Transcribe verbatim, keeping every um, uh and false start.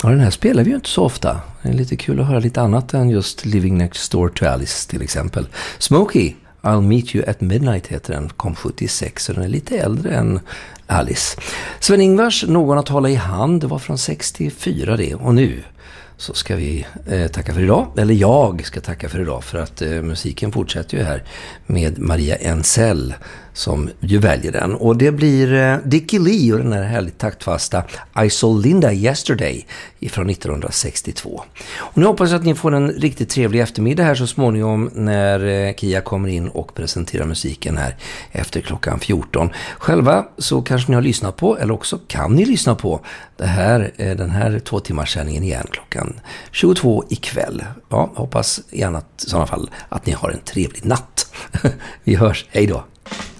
Ja, den här spelar vi ju inte så ofta. Det är lite kul att höra lite annat än just Living Next Door to Alice till exempel. Smokey, I'll Meet You at Midnight heter den, kom sjuttiosex, så den är lite äldre än Alice. Sven-Ingvars Någon att hålla i hand, det var från sextiofyra det, och nu så ska vi eh, tacka för idag, eller jag ska tacka för idag, för att eh, musiken fortsätter ju här med Maria Ensell som ju väljer den, och det blir eh, Dickie Lee och den här härligt taktfasta I Saw Linda Yesterday från nittonhundrasextiotvå. Och nu hoppas jag att ni får en riktigt trevlig eftermiddag här så småningom när eh, Kia kommer in och presenterar musiken här efter klockan fjorton. Själva så kanske ni har lyssnat på, eller också kan ni lyssna på det här, eh, den här två timmars sändningen igen klockan tjugotvå ikväll. Ja, hoppas i annat, i sådana fall att ni har en trevlig natt. Vi hörs, hej då!